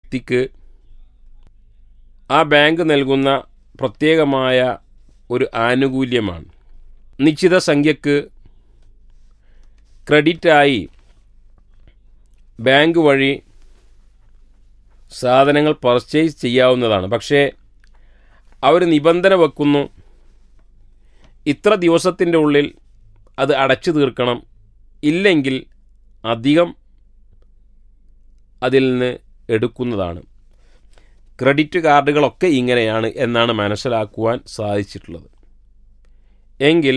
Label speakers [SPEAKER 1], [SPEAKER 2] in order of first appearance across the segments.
[SPEAKER 1] വ്യക്തിക്ക് ആ ബാങ്ക് നൽകുന്ന പ്രത്യേകമായ ഒരു ആനുകൂല്യമാണ്. നിശ്ചിത സംഖ്യക്ക് ക്രെഡിറ്റായി ബാങ്ക് വഴി സാധനങ്ങൾ പർച്ചേസ് ചെയ്യാവുന്നതാണ്. പക്ഷേ അവർ നിബന്ധന വെക്കുന്നു, ഇത്ര ദിവസത്തിൻ്റെ ഉള്ളിൽ അത് അടച്ചു തീർക്കണം, ഇല്ലെങ്കിൽ അധികം അതിൽ നിന്ന് എടുക്കുന്നതാണ്. ക്രെഡിറ്റ് കാർഡുകളൊക്കെ ഇങ്ങനെയാണ് എന്നാണ് മനസ്സിലാക്കുവാൻ സാധിച്ചിട്ടുള്ളത്. എങ്കിൽ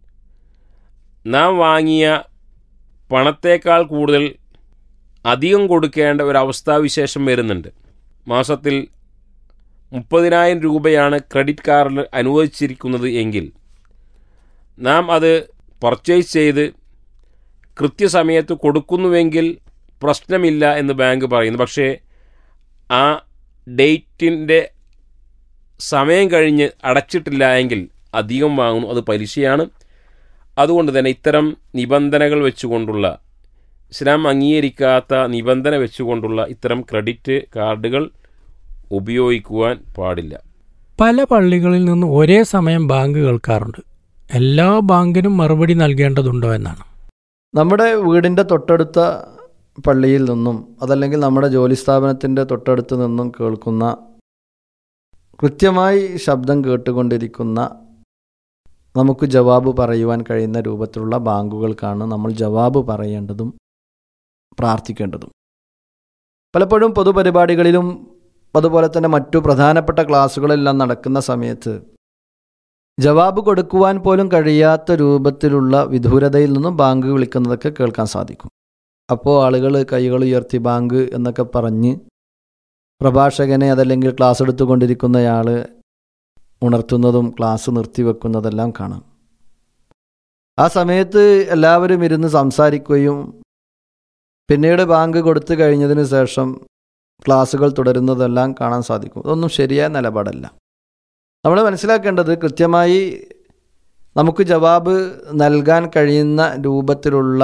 [SPEAKER 1] നാം വാങ്ങിയ പണത്തേക്കാൾ കൂടുതൽ അധികം കൊടുക്കേണ്ട ഒരവസ്ഥാവിശേഷം വരുന്നുണ്ട്. മാസത്തിൽ 30,000 രൂപയാണ് ക്രെഡിറ്റ് കാർഡിൽ അനുവദിച്ചിരിക്കുന്നത് എങ്കിൽ നാം അത് പർച്ചേസ് ചെയ്ത് കൃത്യസമയത്ത് കൊടുക്കുന്നുവെങ്കിൽ പ്രശ്നമില്ല എന്ന് ബാങ്ക് പറയുന്നു. പക്ഷേ ആ ഡേറ്റിൻ്റെ സമയം കഴിഞ്ഞ് അടച്ചിട്ടില്ല എങ്കിൽ അധികം വാങ്ങുന്നു, അത് പലിശയാണ്. അതുകൊണ്ട് തന്നെ ഇത്തരം നിബന്ധനകൾ വെച്ചുകൊണ്ടുള്ള, ഇസ്ലാം അംഗീകരിക്കാത്ത നിബന്ധന വെച്ചുകൊണ്ടുള്ള ഇത്തരം ക്രെഡിറ്റ് കാർഡുകൾ ഉപയോഗിക്കുവാൻ പാടില്ല.
[SPEAKER 2] പല പള്ളികളിൽ നിന്ന് ഒരേ സമയം ബാങ്ക് കേൾക്കാറുണ്ട്. എല്ലാ ബാങ്കിനും മറുപടി നൽകേണ്ടതുണ്ടോ എന്നാണ്.
[SPEAKER 3] നമ്മുടെ വീടിൻ്റെ തൊട്ടടുത്ത പള്ളിയിൽ നിന്നും അതല്ലെങ്കിൽ നമ്മുടെ ജോലി സ്ഥാപനത്തിൻ്റെ തൊട്ടടുത്ത് നിന്നും കേൾക്കുന്ന, കൃത്യമായി ശബ്ദം കേട്ടുകൊണ്ടിരിക്കുന്ന, നമുക്ക് ജവാബ് പറയുവാൻ കഴിയുന്ന രൂപത്തിലുള്ള ബാങ്കുകൾക്കാണ് നമ്മൾ ജവാബ് പറയേണ്ടതും പ്രാർത്ഥിക്കേണ്ടതും. പലപ്പോഴും പൊതുപരിപാടികളിലും അതുപോലെ തന്നെ മറ്റു പ്രധാനപ്പെട്ട ക്ലാസ്സുകളെല്ലാം നടക്കുന്ന സമയത്ത് ജവാബ് കൊടുക്കുവാൻ പോലും കഴിയാത്ത രൂപത്തിലുള്ള വിദൂരതയിൽ നിന്നും ബാങ്ക് വിളിക്കുന്നതൊക്കെ കേൾക്കാൻ സാധിക്കും. അപ്പോൾ ആളുകൾ കൈകൾ ഉയർത്തി ബാങ്ക് എന്നൊക്കെ പറഞ്ഞ് പ്രഭാഷകനെ അതല്ലെങ്കിൽ ക്ലാസ് എടുത്തുകൊണ്ടിരിക്കുന്നയാൾ ഉണർത്തുന്നതും ക്ലാസ് നിർത്തിവെക്കുന്നതെല്ലാം കാണാം. ആ സമയത്ത് എല്ലാവരും ഇരുന്ന് സംസാരിക്കുകയും പിന്നീട് ബാങ്ക് കൊടുത്തു കഴിഞ്ഞതിന് ശേഷം ക്ലാസ്സുകൾ തുടരുന്നതെല്ലാം കാണാൻ സാധിക്കും. ഇതൊന്നും ശരിയായ നിലപാടല്ല. നമ്മൾ മനസ്സിലാക്കേണ്ടത്, കൃത്യമായി നമുക്ക് ജവാബ് നൽകാൻ കഴിയുന്ന രൂപത്തിലുള്ള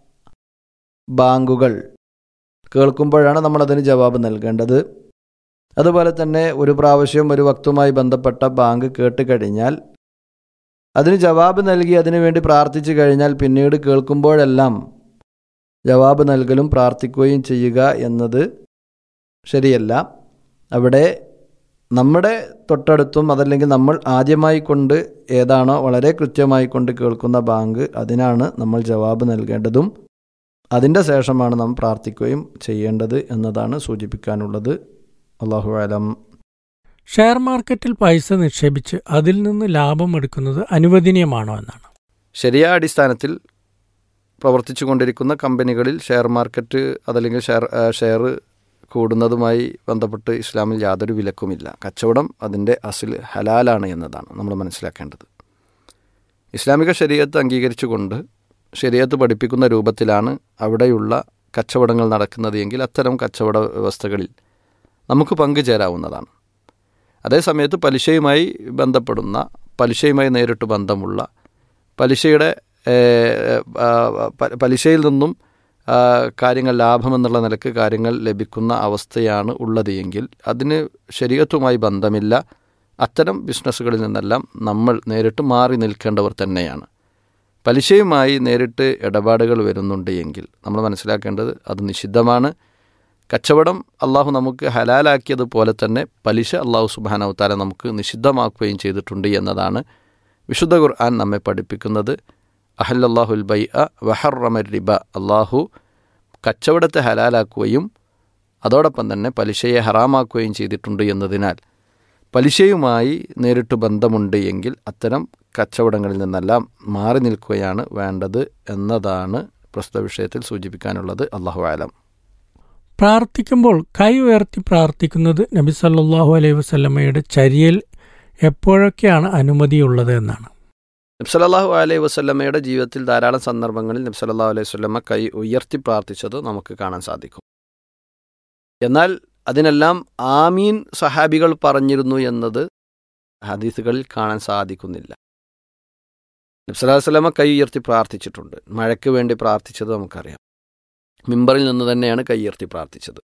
[SPEAKER 3] ബാങ്കുകൾ കേൾക്കുമ്പോഴാണ് നമ്മളതിന് ജവാബ് നൽകേണ്ടത്. അതുപോലെ തന്നെ ഒരു പ്രാവശ്യം ഒരു വക്തുമായി ബന്ധപ്പെട്ട ബാങ്ക് കേട്ട് കഴിഞ്ഞാൽ അതിന് ജവാബ് നൽകി അതിനു വേണ്ടി പ്രാർത്ഥിച്ചു കഴിഞ്ഞാൽ പിന്നീട് കേൾക്കുമ്പോഴെല്ലാം ജവാബ് നൽകലും പ്രാർത്ഥിക്കുകയും ചെയ്യുക എന്നത് ശരിയല്ല. അവിടെ നമ്മുടെ തൊട്ടടുത്തും അതല്ലെങ്കിൽ നമ്മൾ ആദ്യമായി കൊണ്ട് ഏതാണോ വളരെ കൃത്യമായി കൊണ്ട് കേൾക്കുന്ന ബാങ്ക്, അതിനാണ് നമ്മൾ ജവാബ് നൽകേണ്ടതും അതിൻ്റെ ശേഷമാണ് നാം പ്രാർത്ഥിക്കുകയും ചെയ്യേണ്ടത് എന്നതാണ് സൂചിപ്പിക്കാനുള്ളത്. അല്ലാഹു അലം.
[SPEAKER 2] ഷെയർ മാർക്കറ്റിൽ പൈസ നിക്ഷേപിച്ച് അതിൽ നിന്ന് ലാഭം എടുക്കുന്നത് അനുവദനീയമാണോ എന്നാണ്.
[SPEAKER 3] ശരിയായ അടിസ്ഥാനത്തിൽ പ്രവർത്തിച്ചു കൊണ്ടിരിക്കുന്ന കമ്പനികളിൽ ഷെയർ മാർക്കറ്റ് അതല്ലെങ്കിൽ ഷെയർ കൂടുന്നതുമായി ബന്ധപ്പെട്ട് ഇസ്ലാമിൽ യാതൊരു വിലക്കുമില്ല. കച്ചവടം അതിൻ്റെ അസിൽ ഹലാലാണ് എന്നതാണ് നമ്മൾ മനസ്സിലാക്കേണ്ടത്. ഇസ്ലാമിക ശരീഅത്ത് അംഗീകരിച്ചുകൊണ്ട് ശരീഅത്ത് പഠിപ്പിക്കുന്ന രൂപത്തിലാണ് അവിടെയുള്ള കച്ചവടങ്ങൾ നടക്കുന്നത് എങ്കിൽ അത്തരം കച്ചവട വ്യവസ്ഥകളിൽ നമുക്ക് പങ്കുചേരാവുന്നതാണ്. അതേസമയത്ത് പലിശയുമായി ബന്ധപ്പെടുന്ന, പലിശയുമായി നേരിട്ട് ബന്ധമുള്ള, പലിശയിൽ നിന്നും കാര്യങ്ങൾ ലാഭമെന്നുള്ള നിലക്ക് കാര്യങ്ങൾ ലഭിക്കുന്ന അവസ്ഥയാണ് ഉള്ളത് എങ്കിൽ അതിന് ശരീഅത്തുമായി ബന്ധമില്ല. അത്തരം ബിസിനസ്സുകളിൽ നിന്നെല്ലാം നമ്മൾ നേരിട്ട് മാറി നിൽക്കേണ്ടവർ തന്നെയാണ്. പലിശയുമായി നേരിട്ട് ഇടപാടുകൾ വരുന്നുണ്ട് എങ്കിൽ നമ്മൾ മനസ്സിലാക്കേണ്ടത് അത് നിഷിദ്ധമാണ്. കച്ചവടം അള്ളാഹു നമുക്ക് ഹലാലാക്കിയതുപോലെ തന്നെ പലിശ അള്ളാഹു സുബ്ഹാനഹു തആല നമുക്ക് നിഷിദ്ധമാക്കുകയും ചെയ്തിട്ടുണ്ട് എന്നതാണ് വിശുദ്ധ ഖുർആൻ നമ്മെ പഠിപ്പിക്കുന്നത്. അഹല്ലല്ലാഹുൽ ബൈഅ വഹറമർ റിബ, അള്ളാഹു കച്ചവടത്തെ ഹലാലാക്കുകയും അതോടൊപ്പം തന്നെ പലിശയെ ഹറാമാക്കുകയും ചെയ്തിട്ടുണ്ട് എന്നതിനാൽ പലിശയുമായി നേരിട്ട് ബന്ധമുണ്ട് എങ്കിൽ അത്തരം കച്ചവടങ്ങളിൽ നിന്നെല്ലാം മാറി നിൽക്കുകയാണ് വേണ്ടത് എന്നതാണ് പ്രസ്തുത വിഷയത്തിൽ സൂചിപ്പിക്കാനുള്ളത്. അല്ലാഹു അലം.
[SPEAKER 2] പ്രാർത്ഥിക്കുമ്പോൾ കൈ ഉയർത്തി പ്രാർത്ഥിക്കുന്നത് നബി സല്ലല്ലാഹു അലൈഹി വസല്ലമയുടെ ചര്യയിൽ എപ്പോഴൊക്കെയാണ് അനുമതിയുള്ളത് എന്നാണ്.
[SPEAKER 3] നബി സല്ലല്ലാഹു അലൈഹി വസല്ലമയുടെ ജീവിതത്തിൽ ധാരാളം സന്ദർഭങ്ങളിൽ നബി സല്ലല്ലാഹു അലൈഹി വസല്ലമ കൈ ഉയർത്തി പ്രാർത്ഥിച്ചത് നമുക്ക് കാണാൻ സാധിക്കും. എന്നാൽ അതിനെല്ലാം ആമീൻ സഹാബികൾ പറഞ്ഞിരുന്നു എന്നത് ഹദീസുകളിൽ കാണാൻ സാധിക്കുന്നില്ല. നബി സല്ലല്ലാഹു അലൈഹി വസല്ലമ കൈ ഉയർത്തി പ്രാർത്ഥിച്ചിട്ടുണ്ട്. മഴയ്ക്ക് വേണ്ടി പ്രാർത്ഥിച്ചത് നമുക്കറിയാം. മിമ്പറിൽ നിന്ന് തന്നെയാണ് കൈ ഉയർത്തി പ്രാർത്ഥിച്ചത്.